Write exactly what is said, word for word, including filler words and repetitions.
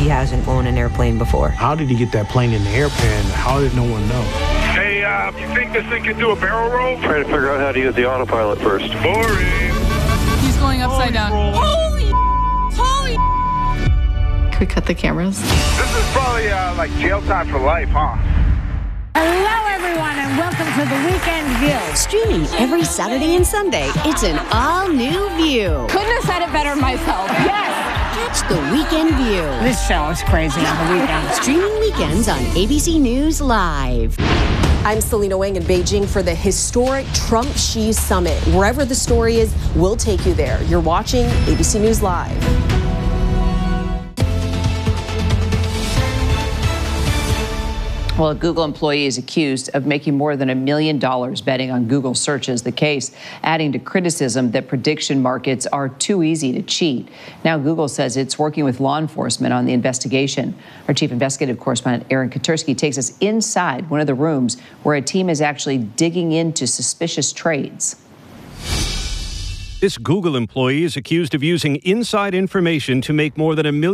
hasn't flown an airplane before. How did he get that plane in the air, and how did no one know? Hey, uh, you think this thing can do a barrel roll? Trying to figure out how to use the autopilot first. Boring. He's going upside down. Holy, holy. Can we cut the cameras? This is probably uh, like jail time for life, huh? Hello, everyone, and welcome to the Weekend View. Streaming every Saturday and Sunday, it's an all-new View. Couldn't have said it better myself. Yes! Catch the Weekend View. This show is crazy on the weekend. Streaming weekends on A B C News Live. I'm Selena Wang in Beijing for the historic Trump-Xi summit. Wherever the story is, we'll take you there. You're watching A B C News Live. Well, a Google employee is accused of making more than a million dollars betting on Google searches, the case adding to criticism that prediction markets are too easy to cheat. Now Google says it's working with law enforcement on the investigation. Our chief investigative correspondent Aaron Katersky takes us inside one of the rooms where a team is actually digging into suspicious trades. This Google employee is accused of using inside information to make more than a million